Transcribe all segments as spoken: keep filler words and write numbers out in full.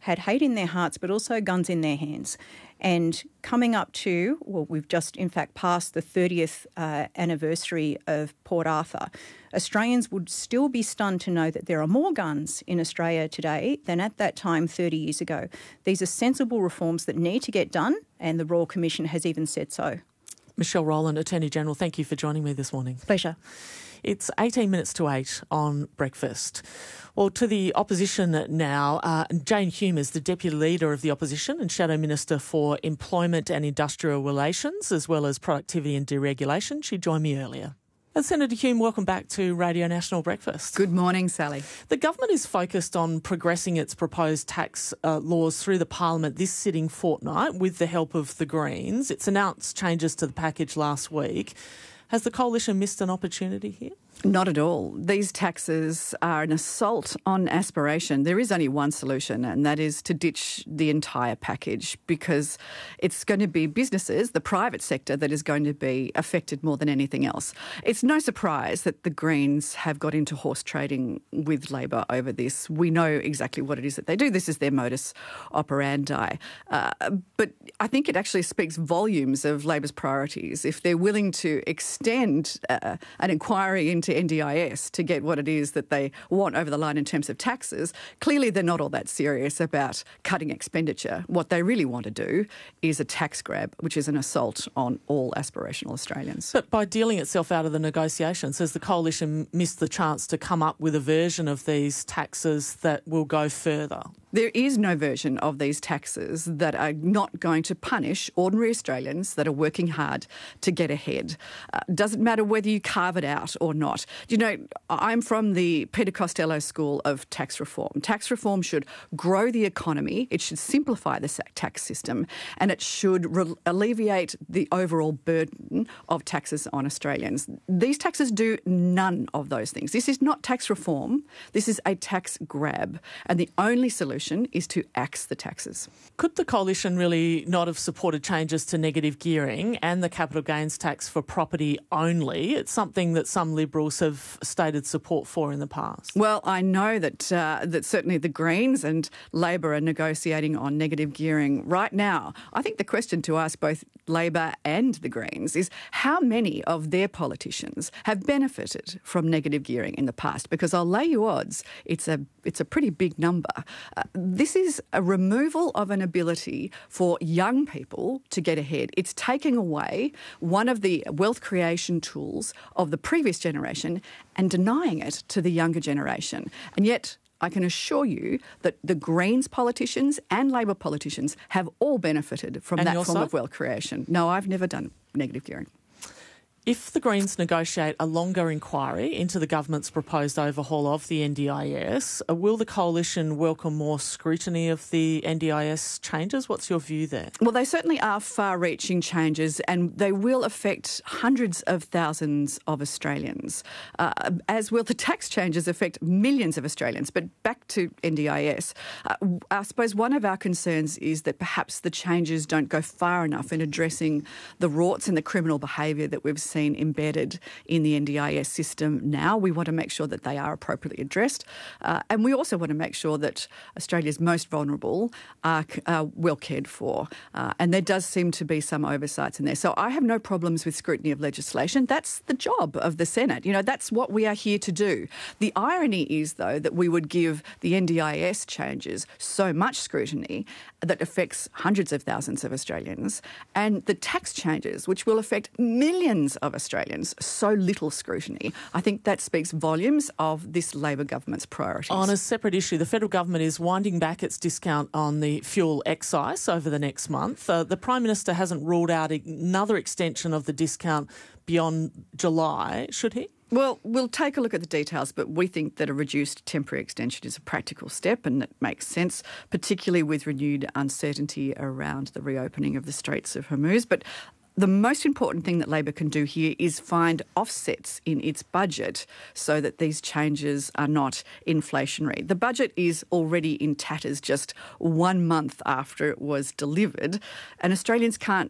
had hate in their hearts but also guns in their hands. And coming up to, well, we've just in fact passed the thirtieth uh, anniversary of Port Arthur, Australians would still be stunned to know that there are more guns in Australia today than at that time thirty years ago. These are sensible reforms that need to get done, and the Royal Commission has even said so. Michelle Rowland, Attorney-General, thank you for joining me this morning. Pleasure. It's eighteen minutes to eight on Breakfast. Well, to the opposition now, uh, Jane Hume is the Deputy Leader of the Opposition and Shadow Minister for Employment and Industrial Relations, as well as Productivity and Deregulation. She joined me earlier. And Senator Hume, welcome back to Radio National Breakfast. Good morning, Sally. The government is focused on progressing its proposed tax uh, laws through the Parliament this sitting fortnight with the help of the Greens. It's announced changes to the package last week. Has the Coalition missed an opportunity here? Not at all. These taxes are an assault on aspiration. There is only one solution, and that is to ditch the entire package, because it's going to be businesses, the private sector, that is going to be affected more than anything else. It's no surprise that the Greens have got into horse trading with Labor over this. We know exactly what it is that they do. This is their modus operandi. Uh, but I think it actually speaks volumes of Labor's priorities if they're willing to extend uh, an inquiry into N D I S to get what it is that they want over the line in terms of taxes. Clearly, they're not all that serious about cutting expenditure. What they really want to do is a tax grab, which is an assault on all aspirational Australians. But by dealing itself out of the negotiations, has the Coalition missed the chance to come up with a version of these taxes that will go further? There is no version of these taxes that are not going to punish ordinary Australians that are working hard to get ahead. Uh, doesn't matter whether you carve it out or not. You know, I'm from the Peter Costello School of Tax Reform. Tax reform should grow the economy, it should simplify the tax system, and it should re- alleviate the overall burden of taxes on Australians. These taxes do none of those things. This is not tax reform. This is a tax grab. And the only solution is to axe the taxes. Could the Coalition really not have supported changes to negative gearing and the capital gains tax for property only? It's something that some Liberals have stated support for in the past. Well, I know that uh, that certainly the Greens and Labor are negotiating on negative gearing right now. I think the question to ask both Labor and the Greens is how many of their politicians have benefited from negative gearing in the past? Because I'll lay you odds, it's a it's a pretty big number. Uh, this is a removal of an ability for young people to get ahead. It's taking away one of the wealth creation tools of the previous generation and denying it to the younger generation. And yet, I can assure you that the Greens politicians and Labor politicians have all benefited from and that form side? of wealth creation. No, I've never done negative gearing. If the Greens negotiate a longer inquiry into the government's proposed overhaul of the N D I S, uh, will the Coalition welcome more scrutiny of the N D I S changes? What's your view there? Well, they certainly are far-reaching changes, and they will affect hundreds of thousands of Australians, uh, as will the tax changes affect millions of Australians. But back to N D I S, uh, I suppose one of our concerns is that perhaps the changes don't go far enough in addressing the rorts and the criminal behaviour that we've seen seen embedded in the N D I S system now. We want to make sure that they are appropriately addressed. Uh, and we also want to make sure that Australia's most vulnerable are, are well cared for. Uh, and there does seem to be some oversights in there. So I have no problems with scrutiny of legislation. That's the job of the Senate. You know, that's what we are here to do. The irony is, though, that we would give the N D I S changes so much scrutiny that affects hundreds of thousands of Australians, and the tax changes, which will affect millions of Australians, so little scrutiny. I think that speaks volumes of this Labor government's priorities. On a separate issue, the federal government is winding back its discount on the fuel excise over the next month. Uh, the Prime Minister hasn't ruled out another extension of the discount beyond July, should he? Well, we'll take a look at the details, but we think that a reduced temporary extension is a practical step and it makes sense, particularly with renewed uncertainty around the reopening of the Straits of Hormuz. But the most important thing that Labor can do here is find offsets in its budget so that these changes are not inflationary. The budget is already in tatters just one month after it was delivered, and Australians can't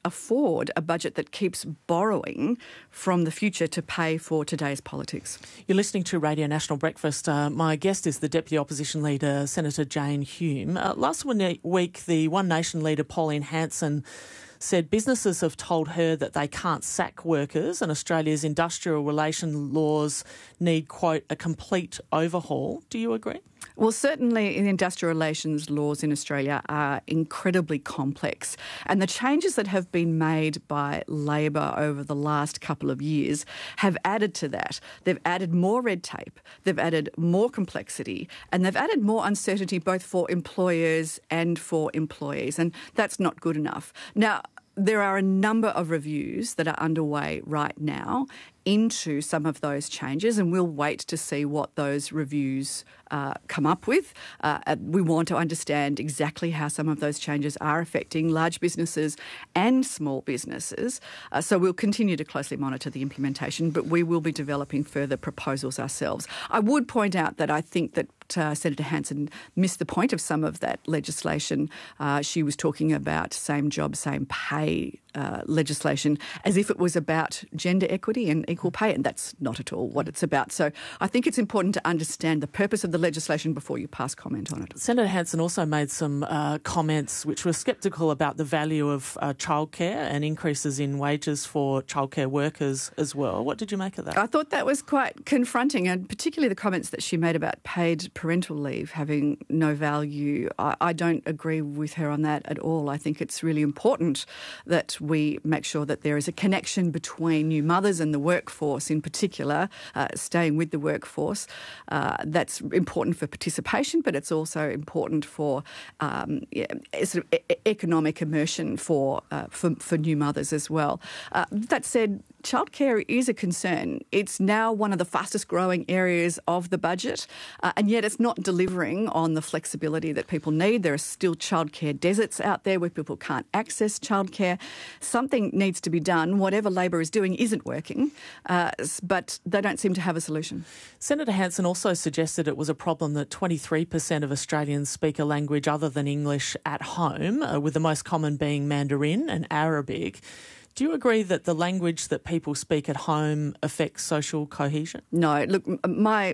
afford a budget that keeps borrowing from the future to pay for today's politics. You're listening to Radio National Breakfast. Uh, my guest is the Deputy Opposition Leader, Senator Jane Hume. Uh, last week, the One Nation leader, Pauline Hanson, said businesses have told her that they can't sack workers and Australia's industrial relation laws need, quote, a complete overhaul. Do you agree? Well, certainly the industrial relations laws in Australia are incredibly complex, and the changes that have been made by Labor over the last couple of years have added to that. They've added more red tape, they've added more complexity, and they've added more uncertainty both for employers and for employees, and that's not good enough. Now, there are a number of reviews that are underway right now into some of those changes, and we'll wait to see what those reviews uh, come up with. Uh, we want to understand exactly how some of those changes are affecting large businesses and small businesses. Uh, so we'll continue to closely monitor the implementation, but we will be developing further proposals ourselves. I would point out that I think that Uh, Senator Hanson missed the point of some of that legislation. Uh, she was talking about same job, same pay uh, legislation as if it was about gender equity and equal pay, and that's not at all what it's about. So I think it's important to understand the purpose of the legislation before you pass comment on it. Senator Hanson also made some uh, comments which were sceptical about the value of uh, childcare and increases in wages for childcare workers as well. What did you make of that? I thought that was quite confronting, and particularly the comments that she made about paid parental leave having no value. I, I don't agree with her on that at all. I think it's really important that we make sure that there is a connection between new mothers and the workforce in particular, uh, staying with the workforce. Uh, that's important for participation, but it's also important for um, yeah, sort of e- economic immersion for, uh, for, for new mothers as well. Uh, that said, childcare is a concern. It's now one of the fastest growing areas of the budget, uh, and yet it's not delivering on the flexibility that people need. There are still childcare deserts out there where people can't access childcare. Something needs to be done. Whatever Labor is doing isn't working, uh, but they don't seem to have a solution. Senator Hanson also suggested it was a problem that twenty-three percent of Australians speak a language other than English at home, uh, with the most common being Mandarin and Arabic. Do you agree that the language that people speak at home affects social cohesion? No. Look, my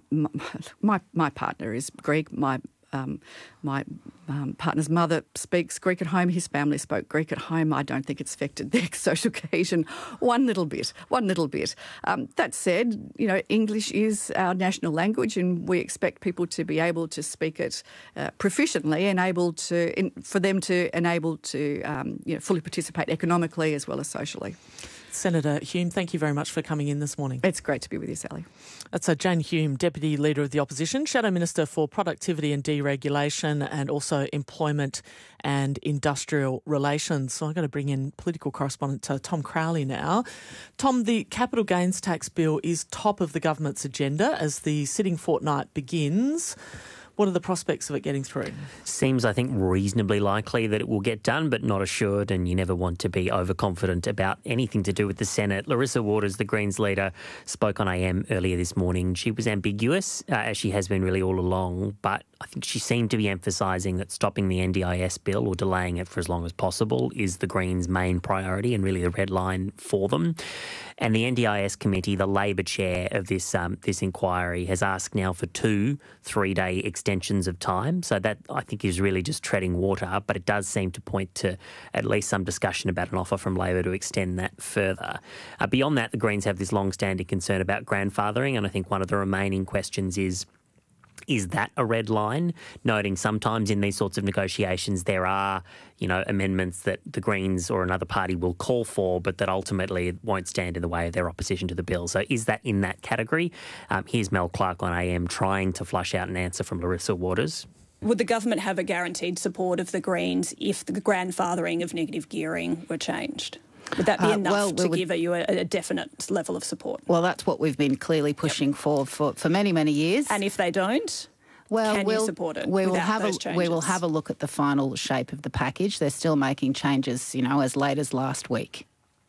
my my partner is Greek. My um, my um, partner's mother speaks Greek at home. His family spoke Greek at home. I don't think it's affected their social cohesion one little bit. One little bit. Um, that said, you know, English is our national language, and we expect people to be able to speak it uh, proficiently and able to, in, for them to enable to, um, you know, fully participate economically as well as socially. Senator Hume, thank you very much for coming in this morning. It's great to be with you, Sally. That's uh, Jane Hume, Deputy Leader of the Opposition, Shadow Minister for Productivity and Deregulation, and also Employment and Industrial Relations. So I'm going to bring in political correspondent uh, Tom Crowley now. Tom, the capital gains tax bill is top of the government's agenda as the sitting fortnight begins. What are the prospects of it getting through? Seems, I think, reasonably likely that it will get done, but not assured, and you never want to be overconfident about anything to do with the Senate. Larissa Waters, the Greens leader, spoke on A M earlier this morning. She was ambiguous, uh, as she has been really all along, but I think she seemed to be emphasising that stopping the N D I S bill or delaying it for as long as possible is the Greens' main priority and really the red line for them. And the N D I S committee, the Labor chair of this um, this inquiry, has asked now for two three-day extensions of time. So that, I think, is really just treading water, but it does seem to point to at least some discussion about an offer from Labor to extend that further. Uh, beyond that, the Greens have this long-standing concern about grandfathering, and I think one of the remaining questions is, is that a red line? Noting sometimes in these sorts of negotiations there are, you know, amendments that the Greens or another party will call for, but that ultimately won't stand in the way of their opposition to the bill. So is that in that category? Um, here's Mel Clark on A M trying to flush out an answer from Larissa Waters. Would the government have a guaranteed support of the Greens if the grandfathering of negative gearing were changed? Would that be uh, enough well, to would, give you a, a definite level of support? Well, that's what we've been clearly pushing yep. for, for for many, many years. And if they don't, well, can we'll, you support it we will without have those a, changes? We will have a look at the final shape of the package. They're still making changes, you know, as late as last week.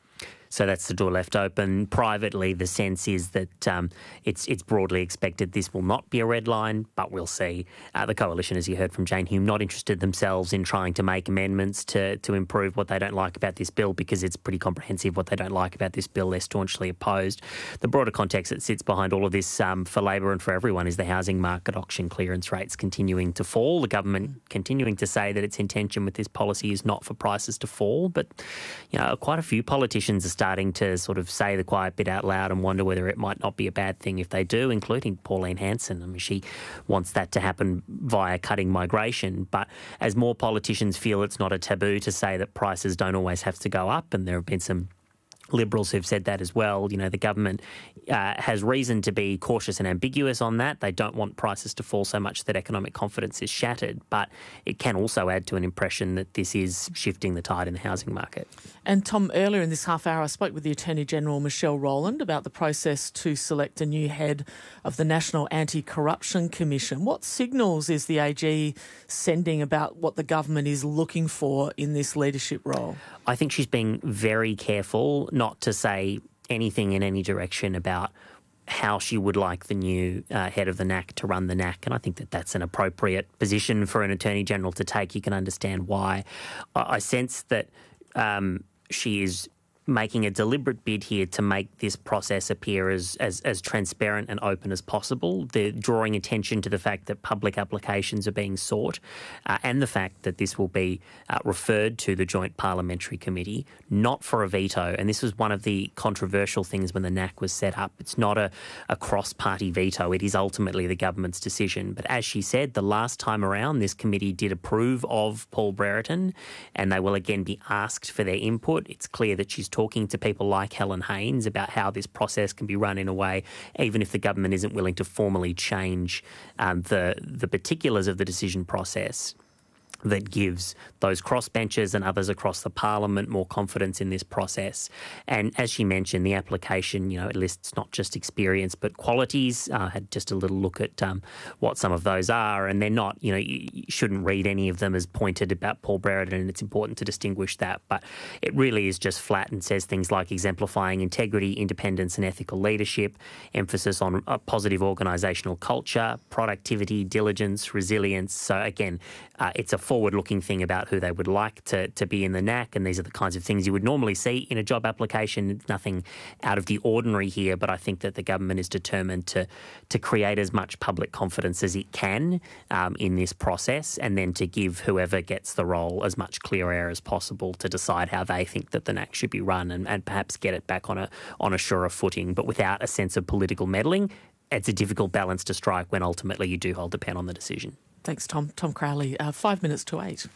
So that's the door left open. Privately, the sense is that um, it's it's broadly expected this will not be a red line, but we'll see. Uh, the coalition, as you heard from Jane Hume, not interested themselves in trying to make amendments to, to improve what they don't like about this bill, because it's pretty comprehensive what they don't like about this bill. They're staunchly opposed. The broader context that sits behind all of this um, for Labor and for everyone is the housing market auction clearance rates continuing to fall. The government continuing to say that its intention with this policy is not for prices to fall, but you know, quite a few politicians are starting to sort of say the quiet bit out loud and wonder whether it might not be a bad thing if they do, including Pauline Hanson. I mean, she wants that to happen via cutting migration. But as more politicians feel it's not a taboo to say that prices don't always have to go up, and there have been some Liberals who've said that as well. You know, the government uh, has reason to be cautious and ambiguous on that. They don't want prices to fall so much that economic confidence is shattered, but it can also add to an impression that this is shifting the tide in the housing market. And Tom, earlier in this half hour, I spoke with the Attorney-General Michelle Rowland about the process to select a new head of the National Anti-Corruption Commission. What signals is the A G sending about what the government is looking for in this leadership role? I think she's being very careful not to say anything in any direction about how she would like the new uh, head of the N A C to run the N A C, and I think that that's an appropriate position for an Attorney-General to take. You can understand why. I, I sense that um, she is making a deliberate bid here to make this process appear as, as, as transparent and open as possible. They're drawing attention to the fact that public applications are being sought uh, and the fact that this will be uh, referred to the Joint Parliamentary Committee, not for a veto. And this was one of the controversial things when the N A C was set up. It's not a, a cross-party veto. It is ultimately the government's decision. But as she said, the last time around, this committee did approve of Paul Brereton, and they will again be asked for their input. It's clear that she's talking to people like Helen Haines about how this process can be run in a way, even if the government isn't willing to formally change um, the the particulars of the decision process, that gives those crossbenchers and others across the parliament more confidence in this process. And as she mentioned, the application, you know, it lists not just experience but qualities. I uh, had just a little look at um, what some of those are, and they're not, you know, you, you shouldn't read any of them as pointed about Paul Brereton, and it's important to distinguish that. But it really is just flat and says things like exemplifying integrity, independence and ethical leadership, emphasis on a positive organisational culture, productivity, diligence, resilience. So again, uh, it's a forward-looking thing about who they would like to, to be in the N A C, and these are the kinds of things you would normally see in a job application. Nothing out of the ordinary here, but I think that the government is determined to to create as much public confidence as it can um, in this process, and then to give whoever gets the role as much clear air as possible to decide how they think that the N A C should be run, and, and perhaps get it back on a on a surer footing, but without a sense of political meddling. It's a difficult balance to strike when ultimately you do hold the pen on the decision. Thanks, Tom. Tom Crowley. Uh, five minutes to eight.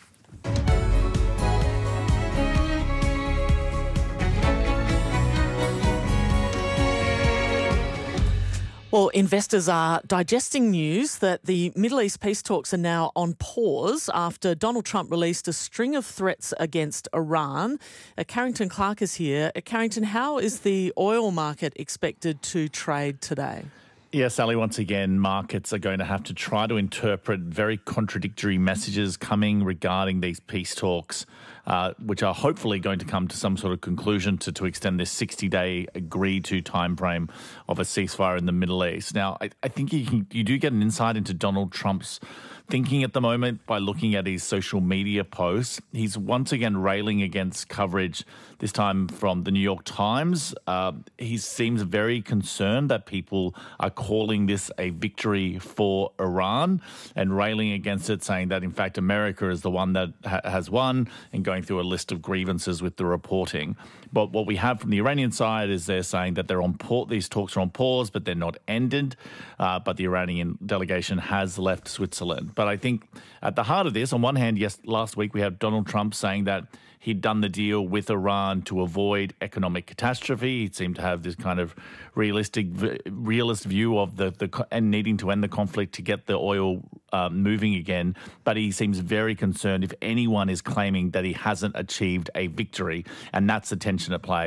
Well, investors are digesting news that the Middle East peace talks are now on pause after Donald Trump released a string of threats against Iran. Uh, Carrington Clark is here. Uh, Carrington, how is the oil market expected to trade today? Yes, Sally, once again, markets are going to have to try to interpret very contradictory messages coming regarding these peace talks, uh, which are hopefully going to come to some sort of conclusion to, to extend this sixty-day agreed-to timeframe of a ceasefire in the Middle East. Now, I, I think you, can, you do get an insight into Donald Trump's thinking at the moment by looking at his social media posts. He's once again railing against coverage, this time from the New York Times. Uh, he seems very concerned that people are calling this a victory for Iran and railing against it, saying that, in fact, America is the one that ha- has won, and going through a list of grievances with the reporting. But what we have from the Iranian side is they're saying that they're on pause, these talks are on pause, but they're not ended. Uh, but the Iranian delegation has left Switzerland. But I think at the heart of this, on one hand, yes, last week we had Donald Trump saying that he'd done the deal with Iran to avoid economic catastrophe. He seemed to have this kind of realistic, realist view of the, the and needing to end the conflict to get the oil uh, moving again. But he seems very concerned if anyone is claiming that he hasn't achieved a victory, and that's the tension at play.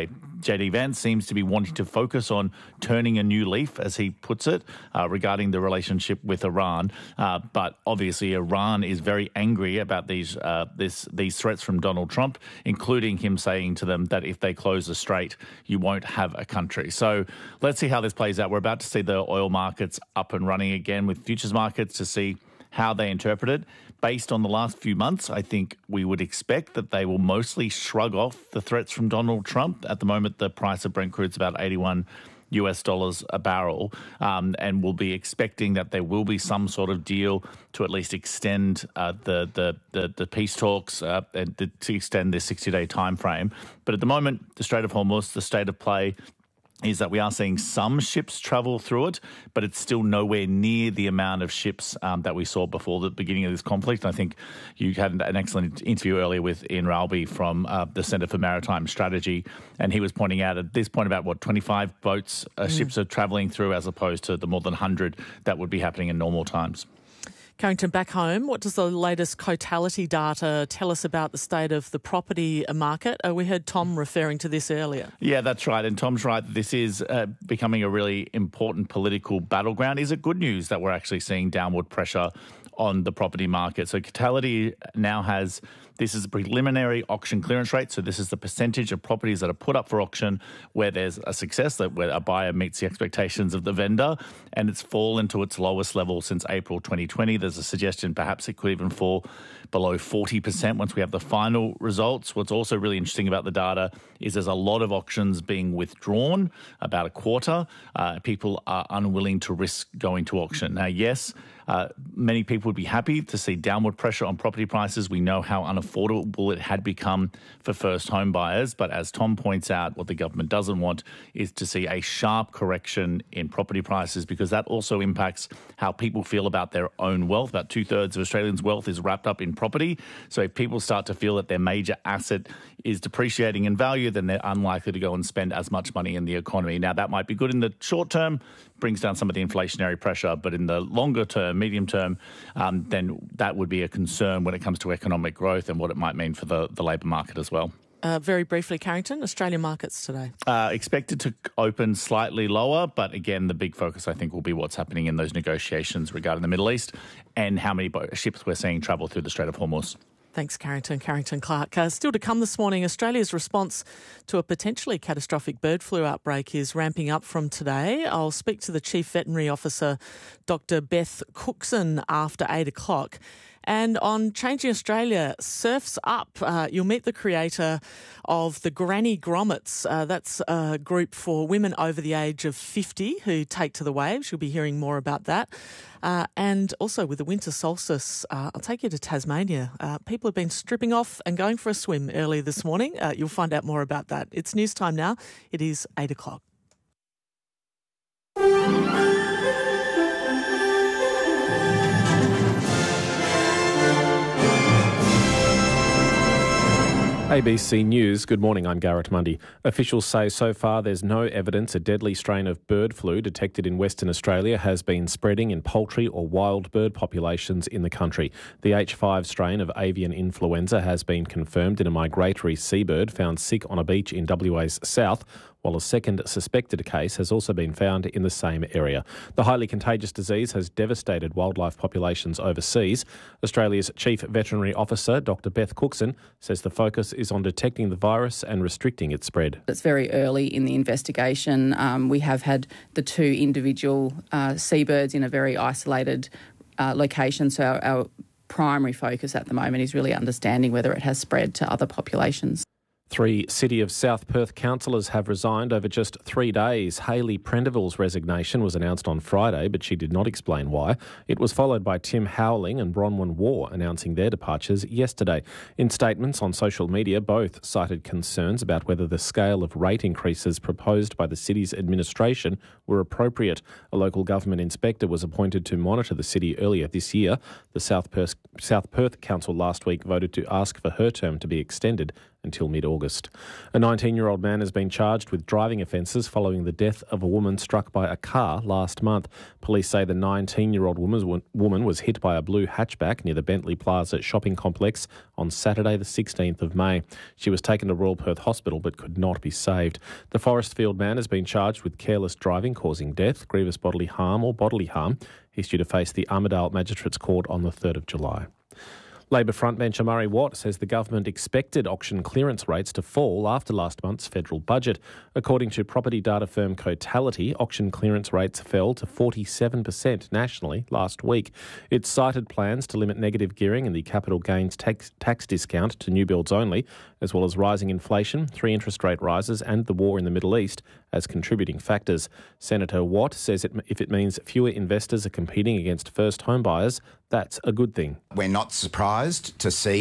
J D Vance seems to be wanting to focus on turning a new leaf, as he puts it, uh, regarding the relationship with Iran. Uh, but obviously, Iran is very angry about these uh, this these threats from Donald Trump, including him saying to them that if they close the strait, you won't have a country. So let's see how this plays out. We're about to see the oil markets up and running again with futures markets to see how they interpret it. Based on the last few months, I think we would expect that they will mostly shrug off the threats from Donald Trump. At the moment, the price of Brent crude is about eighty-one U S dollars a barrel, um, and we'll be expecting that there will be some sort of deal to at least extend uh, the, the the the peace talks uh, and to extend this sixty-day time frame. But at the moment, the Strait of Hormuz, the state of play is that we are seeing some ships travel through it, but it's still nowhere near the amount of ships um, that we saw before the beginning of this conflict. And I think you had an excellent interview earlier with Ian Ralby from uh, the Centre for Maritime Strategy, and he was pointing out at this point about, what, twenty-five boats, uh, mm. ships are travelling through as opposed to the more than one hundred that would be happening in normal times. Carrington, back home, what does the latest Cotality data tell us about the state of the property market? Uh, we heard Tom referring to this earlier. Yeah, that's right. And Tom's right. This is uh, becoming a really important political battleground. Is it good news that we're actually seeing downward pressure on the property market? So Cotality now has, this is a preliminary auction clearance rate. So this is the percentage of properties that are put up for auction where there's a success, that where a buyer meets the expectations of the vendor, and it's fallen to its lowest level since April twenty twenty. There's a suggestion perhaps it could even fall below forty percent once we have the final results. What's also really interesting about the data is there's a lot of auctions being withdrawn, about a quarter. Uh, people are unwilling to risk going to auction. Now, yes, Uh, many people would be happy to see downward pressure on property prices. We know how unaffordable it had become for first home buyers. But as Tom points out, what the government doesn't want is to see a sharp correction in property prices, because that also impacts how people feel about their own wealth. About two thirds of Australians' wealth is wrapped up in property. So if people start to feel that their major asset is depreciating in value, then they're unlikely to go and spend as much money in the economy. Now, that might be good in the short term, brings down some of the inflationary pressure, but in the longer term, medium term, um, then that would be a concern when it comes to economic growth and what it might mean for the, the labour market as well. Uh, very briefly, Carrington, Australian markets today? Uh, expected to open slightly lower, but again, the big focus, I think, will be what's happening in those negotiations regarding the Middle East and how many ships we're seeing travel through the Strait of Hormuz. Thanks, Carrington. Carrington Clark. Uh, still to come this morning, Australia's response to a potentially catastrophic bird flu outbreak is ramping up from today. I'll speak to the Chief Veterinary Officer, Doctor Beth Cookson, after eight o'clock. And on Changing Australia, Surf's Up, uh, you'll meet the creator of the Granny Grommets. Uh, that's a group for women over the age of fifty who take to the waves. You'll be hearing more about that. Uh, and also with the winter solstice, uh, I'll take you to Tasmania. Uh, people have been stripping off and going for a swim early this morning. Uh, you'll find out more about that. It's news time now. It is eight o'clock. A B C News, good morning, I'm Garrett Mundy. Officials say so far there's no evidence a deadly strain of bird flu detected in Western Australia has been spreading in poultry or wild bird populations in the country. The H five strain of avian influenza has been confirmed in a migratory seabird found sick on a beach in W A's south, while a second suspected case has also been found in the same area. The highly contagious disease has devastated wildlife populations overseas. Australia's Chief Veterinary Officer, Doctor Beth Cookson, says the focus is on detecting the virus and restricting its spread. It's very early in the investigation. Um, we have had the two individual uh, seabirds in a very isolated uh, location, so our, our primary focus at the moment is really understanding whether it has spread to other populations. Three City of South Perth councillors have resigned over just three days. Hayley Prendeville's resignation was announced on Friday, but she did not explain why. It was followed by Tim Howling and Bronwyn Waugh announcing their departures yesterday. In statements on social media, both cited concerns about whether the scale of rate increases proposed by the city's administration were appropriate. A local government inspector was appointed to monitor the city earlier this year. The South Perth, South Perth Council last week voted to ask for her term to be extended until mid-August. A nineteen-year-old man has been charged with driving offences following the death of a woman struck by a car last month. Police say the nineteen-year-old woman was hit by a blue hatchback near the Bentley Plaza shopping complex on Saturday the sixteenth of May. She was taken to Royal Perth Hospital but could not be saved. The Forestfield man has been charged with careless driving causing death, grievous bodily harm or bodily harm. He's due to face the Armidale Magistrates Court on the third of July. Labor frontbencher Murray Watt says the government expected auction clearance rates to fall after last month's federal budget. According to property data firm Cotality, auction clearance rates fell to forty-seven percent nationally last week. It cited plans to limit negative gearing and the capital gains tax, tax discount to new builds only, as well as rising inflation, three interest rate rises and the war in the Middle East as contributing factors. Senator Watt says it, if it means fewer investors are competing against first home buyers, that's a good thing. We're not surprised to see